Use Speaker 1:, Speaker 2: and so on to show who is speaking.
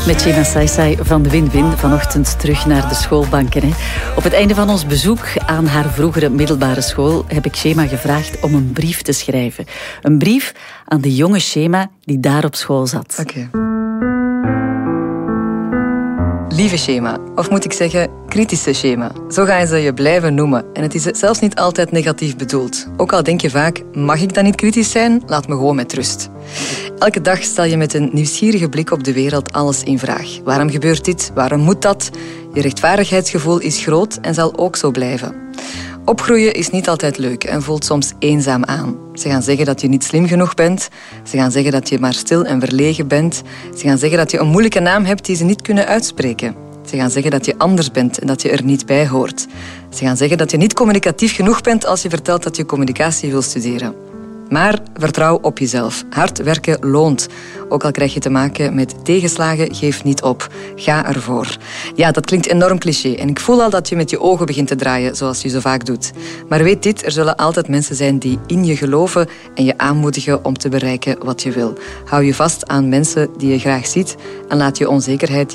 Speaker 1: Met Shema Saisai van de Win-Win vanochtend terug naar de schoolbanken. Hè. Op het einde van ons bezoek aan haar vroegere middelbare school heb ik Shema gevraagd om een brief te schrijven. Een brief aan de jonge Shema die daar op school zat.
Speaker 2: Oké. Lieve Shema, of moet ik zeggen kritische Shema. Zo gaan ze je blijven noemen. En het is zelfs niet altijd negatief bedoeld. Ook al denk je vaak, mag ik dan niet kritisch zijn? Laat me gewoon met rust. Elke dag stel je met een nieuwsgierige blik op de wereld alles in vraag. Waarom gebeurt dit? Waarom moet dat? Je rechtvaardigheidsgevoel is groot en zal ook zo blijven. Opgroeien is niet altijd leuk en voelt soms eenzaam aan. Ze gaan zeggen dat je niet slim genoeg bent. Ze gaan zeggen dat je maar stil en verlegen bent. Ze gaan zeggen dat je een moeilijke naam hebt die ze niet kunnen uitspreken. Ze gaan zeggen dat je anders bent en dat je er niet bij hoort. Ze gaan zeggen dat je niet communicatief genoeg bent als je vertelt dat je communicatie wil studeren. Maar vertrouw op jezelf. Hard werken loont. Ook al krijg je te maken met tegenslagen, geef niet op. Ga ervoor. Ja, dat klinkt enorm cliché en ik voel al dat je met je ogen begint te draaien, zoals je zo vaak doet. Maar weet dit, er zullen altijd mensen zijn die in je geloven en je aanmoedigen om te bereiken wat je wil. Hou je vast aan mensen die je graag ziet en laat je onzekerheid